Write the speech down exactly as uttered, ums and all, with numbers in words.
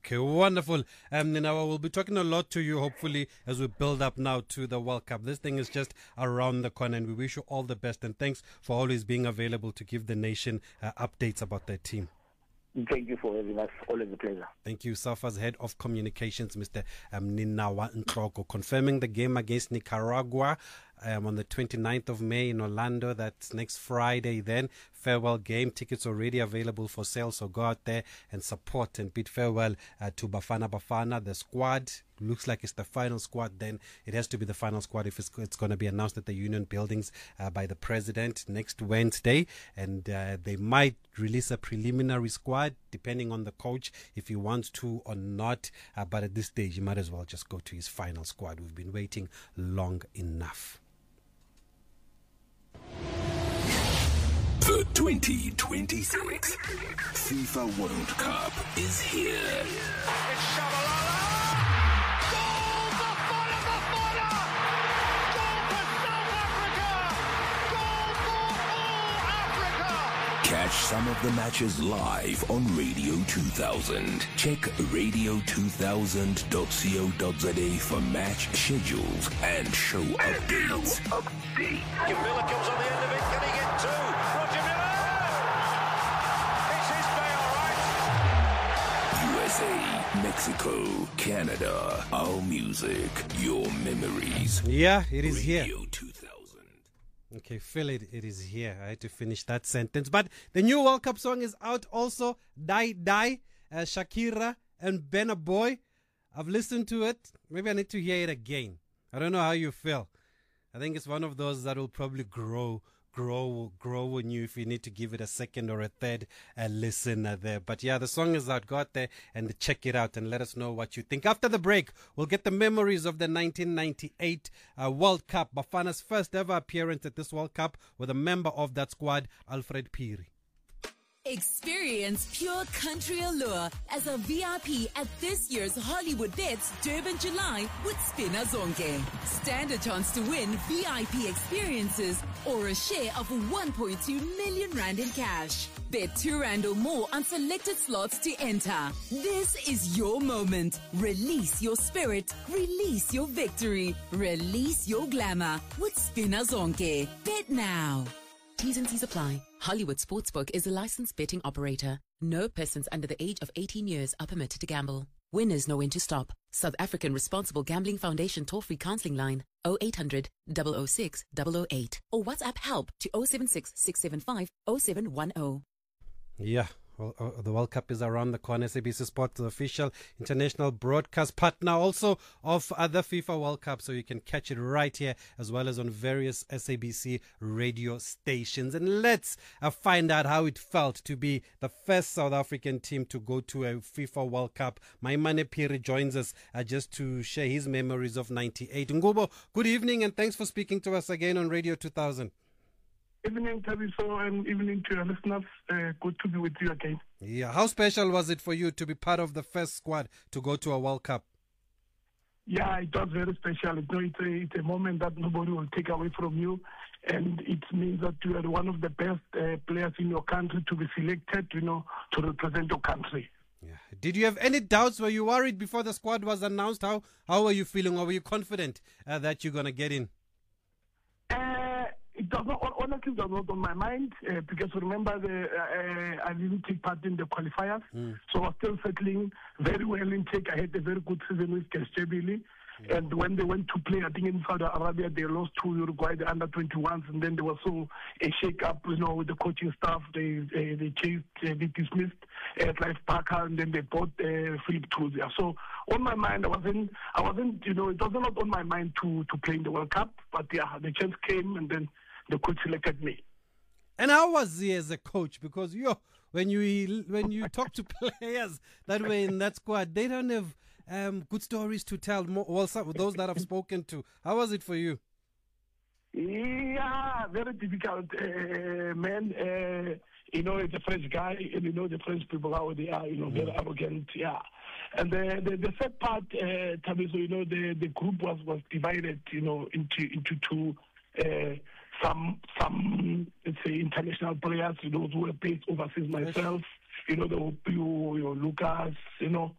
Okay, wonderful. Um, Ninawa, we'll be talking a lot to you, hopefully, as we build up now to the World Cup. This thing is just around the corner, and we wish you all the best. And thanks for always being available to give the nation uh, updates about their team. Thank you for having us. Always a pleasure. Thank you, SAFA's Head of Communications, Mister Um, Ninawa Ntloko, confirming the game against Nicaragua um, on the twenty-ninth of May in Orlando. That's next Friday then. Farewell game. Tickets already available for sale, so go out there and support and bid farewell uh, to Bafana Bafana. The squad looks like it's the final squad. Then it has to be the final squad if it's, it's going to be announced at the Union Buildings uh, by the President next Wednesday. And uh, they might release a preliminary squad depending on the coach if he wants to or not. Uh, but at this stage, he might as well just go to his final squad. We've been waiting long enough. The twenty twenty-six FIFA World Cup is here. It's Shabalala! Goal for Bafana Bafana! Goal for South Africa! Goal for all Africa! Catch some of the matches live on Radio two thousand. Check radio two thousand dot co dot za for match schedules and show updates. Update. Miller comes on the end of it. Can he get two? Roger Miller! It's his day, all right. U S A, Mexico, Canada, our music, your memories. Yeah, it is Radio here. two thousand. Okay, Phil, it, it is here. I had to finish that sentence. But the new World Cup song is out also. Die Die, uh, Shakira and Burna Boy. I've listened to it. Maybe I need to hear it again. I don't know how you feel. I think it's one of those that will probably grow, grow, grow on you if you need to give it a second or a third uh, listen uh, there. But yeah, the song is out. Go out there and check it out and let us know what you think. After the break, we'll get the memories of the nineteen ninety-eight uh, World Cup. Bafana's first ever appearance at this World Cup with a member of that squad, Alfred Phiri. Experience pure country allure as a V I P at this year's Hollywood Bets Durban July with Spinner Zonke. Stand a chance to win V I P experiences or a share of one point two million rand in cash. Bet two rand or more on selected slots to enter. This is your moment. Release your spirit. Release your victory. Release your glamour with Spinner Zonke. Bet now. T's and C's apply. Hollywood Sportsbook is a licensed betting operator. No persons under the age of eighteen years are permitted to gamble. Winners know when to stop. South African Responsible Gambling Foundation toll-free counseling line oh eight hundred, double oh six, double oh eight or WhatsApp help to oh seven six, six seven five, oh seven one oh. Yeah. Well, uh, the World Cup is around the corner. S A B C Sport, the official international broadcast partner also of other FIFA World Cup. So you can catch it right here as well as on various S A B C radio stations. And let's uh, find out how it felt to be the first South African team to go to a FIFA World Cup. Maimane Phiri joins us uh, just to share his memories of ninety-eight. Ngubo, good evening and thanks for speaking to us again on Radio two thousand. Evening, Tabiso, and evening to your listeners. Uh, good to be with you again. Yeah, how special was it for you to be part of the first squad to go to a World Cup? Yeah, it was very special. You know, it's, a, it's a moment that nobody will take away from you, and it means that you are one of the best uh, players in your country to be selected, you know, to represent your country. Yeah. Did you have any doubts? Were you worried before the squad was announced? How how were you feeling, or were you confident uh, that you're gonna get in? Uh, It does not, honestly, it was not on my mind uh, because remember, the, uh, I didn't take part in the qualifiers, mm. so I was still settling very well in Czech. I had a very good season with Kestebili. Mm. And when they went to play, I think in Saudi Arabia, they lost to Uruguay, the under twenty-ones, and then there was so a shake-up, you know, with the coaching staff. They uh, they changed, uh, they dismissed uh, Clive Parker, and then they bought uh, Philip Tuzia. So on my mind, I wasn't, I wasn't, you know, it was not on my mind to to play in the World Cup, but yeah, the chance came, and then the coach selected me. And how was he as a coach? Because you, when you when you talk to players that were in that squad, they don't have um, good stories to tell. More, well, some, those that I've spoken to, how was it for you? Yeah, very difficult, uh, man. Uh, you know, it's a French guy, and you know the French people how they are. You know, mm. very arrogant. Yeah, and the the, the third part, uh, Tabiso, you know, the, the group was, was divided. You know, into into two. Uh, Some, some, let's say, international players, you know, who were based overseas myself, you know, the you, you know, Lucas, you know,